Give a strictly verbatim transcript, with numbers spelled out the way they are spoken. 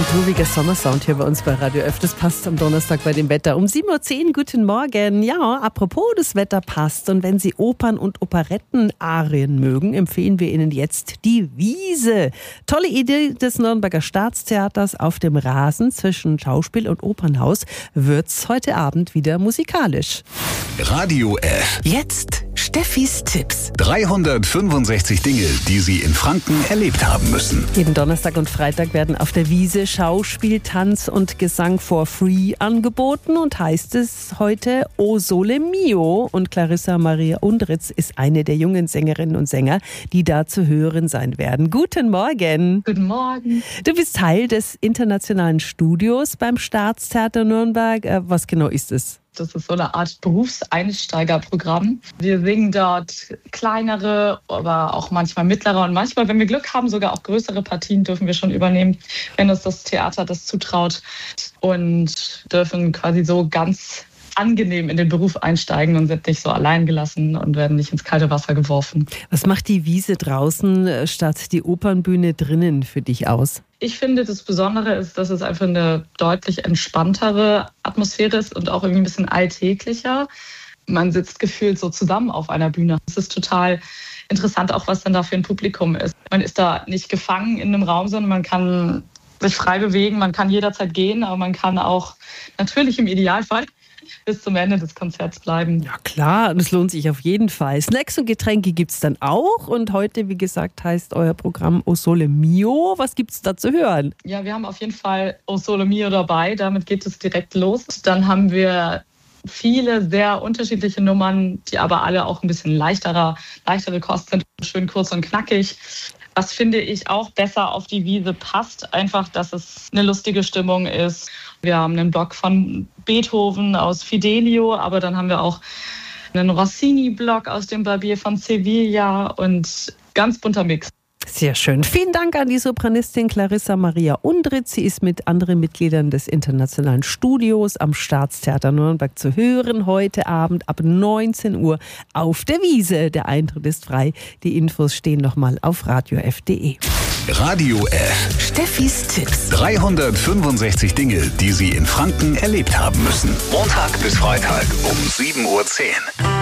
grooviger Sommersound hier bei uns bei Radio F. Das passt am Donnerstag bei dem Wetter. Um sieben Uhr zehn, guten Morgen. Ja, apropos das Wetter passt. Und wenn Sie Opern- und Operettenarien mögen, empfehlen wir Ihnen jetzt die Wiese. Tolle Idee des Nürnberger Staatstheaters. Auf dem Rasen zwischen Schauspiel und Opernhaus wird's heute Abend wieder musikalisch. Radio F. Jetzt Steffis Tipps. dreihundertfünfundsechzig Dinge, die Sie in Franken erlebt haben müssen. Jeden Donnerstag und Freitag werden auf der Wiese Schauspiel, Tanz und Gesang for free angeboten und heißt es heute O Sole Mio. Und Clarissa Maria Undritz ist eine der jungen Sängerinnen und Sänger, die da zu hören sein werden. Guten Morgen. Guten Morgen. Du bist Teil des internationalen Studios beim Staatstheater Nürnberg. Was genau ist es? Das ist so eine Art Berufseinsteigerprogramm. Wir singen dort kleinere, aber auch manchmal mittlere und manchmal, wenn wir Glück haben, sogar auch größere Partien dürfen wir schon übernehmen, wenn uns das Theater das zutraut, und dürfen quasi so ganz angenehm in den Beruf einsteigen und sind nicht so allein gelassen und werden nicht ins kalte Wasser geworfen. Was macht die Wiese draußen statt die Opernbühne drinnen für dich aus? Ich finde, das Besondere ist, dass es einfach eine deutlich entspanntere Atmosphäre ist und auch irgendwie ein bisschen alltäglicher. Man sitzt gefühlt so zusammen auf einer Bühne. Es ist total interessant auch, was dann da für ein Publikum ist. Man ist da nicht gefangen in einem Raum, sondern man kann sich frei bewegen, man kann jederzeit gehen, aber man kann auch natürlich im Idealfall bis zum Ende des Konzerts bleiben. Ja klar, das lohnt sich auf jeden Fall. Snacks und Getränke gibt es dann auch. Und heute, wie gesagt, heißt euer Programm O Sole Mio. Was gibt es da zu hören? Ja, wir haben auf jeden Fall O Sole Mio dabei. Damit geht es direkt los. Dann haben wir viele sehr unterschiedliche Nummern, die aber alle auch ein bisschen leichterer, leichtere Kost sind. Schön kurz und knackig. Was finde ich auch besser auf die Wiese passt, einfach, dass es eine lustige Stimmung ist. Wir haben einen Block von Beethoven aus Fidelio, aber dann haben wir auch einen Rossini-Block aus dem Barbier von Sevilla und ganz bunter Mix. Sehr schön. Vielen Dank an die Sopranistin Clarissa Maria Undritz. Sie ist mit anderen Mitgliedern des Internationalen Studios am Staatstheater Nürnberg zu hören. Heute Abend ab neunzehn Uhr auf der Wiese. Der Eintritt ist frei. Die Infos stehen nochmal auf radio f punkt de. Radio F. Steffis Tipps. dreihundertfünfundsechzig Dinge, die Sie in Franken erlebt haben müssen. Montag bis Freitag um sieben Uhr zehn.